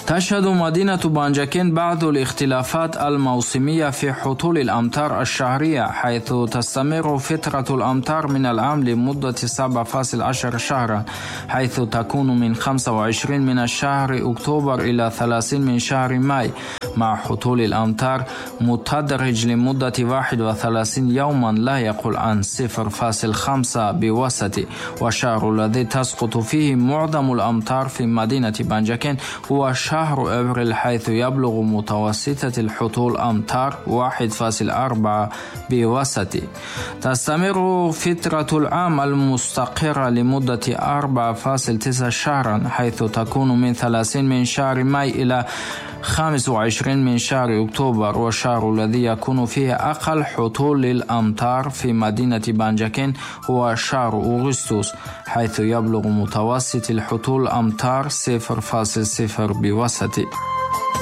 تشهد مدينة بانجاكين بعض الاختلافات الموسمية في حصول الأمطار الشهرية، حيث تستمر فترة الأمطار من العام لمدة 7.10 شهرا، حيث تكون من 25 من الشهر أكتوبر إلى 30 من شهر ماي، مع حصول الأمطار متدرج لمدة 31 يوما لا يقل عن 0.5 بوسط. والشهر الذي تسقط فيه معظم الأمطار في مدينة بانجاكين هو شهر أبريل، حيث يبلغ متوسطة الحصول أمطار 1.4 بوسط. تستمر فترة العام المستقرة لمدة 4.9 شهرا، حيث تكون من 30 من شهر ماي إلى 25 من شهر أكتوبر. والشهر الذي يكون فيه أقل حصول للأمطار في مدينة بانجاكين هو شهر أغسطس، حيث يبلغ متوسط الحصول أمطار 0.0 بوسط.